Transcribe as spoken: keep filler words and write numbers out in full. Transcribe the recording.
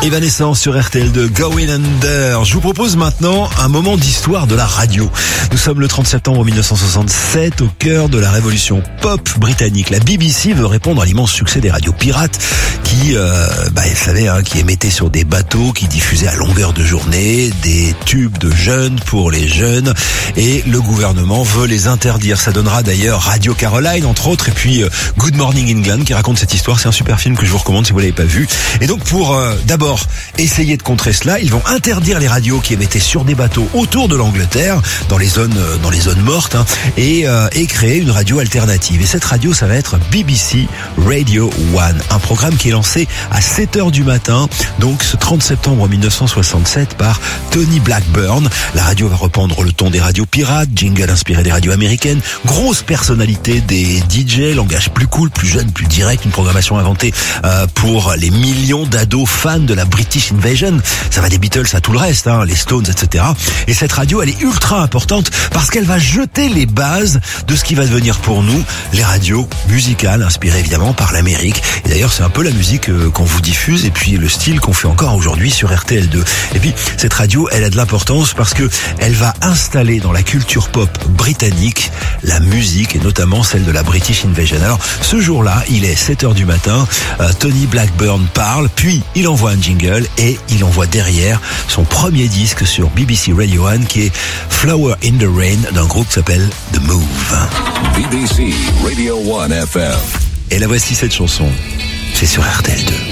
Evanescence sur R T L deux, Going Under. Je vous propose maintenant un moment d'histoire de la radio. Nous sommes le trente septembre mille neuf cent soixante-sept, au cœur de la révolution pop britannique. La B B C veut répondre à l'immense succès des radios pirates qui, euh, bah, vous savez, hein, qui émettaient sur des bateaux, qui diffusaient à longueur de journée des tubes de jeunes pour les jeunes. Et le gouvernement veut les interdire. Ça donnera d'ailleurs Radio Caroline, entre autres, et puis euh, Good Morning England qui raconte cette histoire. C'est un super film que je vous recommande si vous l'avez pas vu. Et donc pour euh, d'abord essayer de contrer cela, ils vont interdire les radios qui émettaient sur des bateaux autour de l'Angleterre, dans les zones euh, dans les zones mortes, hein, et, euh, et créer une radio alternative. Et cette radio, ça va être B B C Radio One, un programme qui est lancé à sept heures du matin, donc ce trente septembre mille neuf cent soixante-sept par Tony Blackburn. La radio va reprendre le ton des radios pirates, jingle inspiré des radios américaines, grosse personnalité des D J, langage plus cool, plus jeune, plus direct, une programmation inventée euh, pour les millions d'ados fans de la British Invasion. Ça va des Beatles à tout le reste, hein, les Stones, et cetera. Et cette radio, elle est ultra importante parce qu'elle va jeter les bases de ce qui va devenir pour nous les radios musicales, inspirées évidemment par l'Amérique. Et d'ailleurs, c'est un peu la musique euh, qu'on vous diffuse et puis le style qu'on fait encore aujourd'hui sur R T L deux. Et puis, cette radio, elle a de l'importance parce que elle va installer dans la culture pop britannique la musique et notamment celle de la British Invasion. Alors, ce jour-là, il est sept heures du matin, euh, Tony Blackburn parle, puis il envoie un jingle et il envoie derrière son premier disque sur B B C Radio One qui est Flower in the Rain d'un groupe qui s'appelle The Move. B B C Radio One F M. Et la voici cette chanson, c'est sur R T L deux.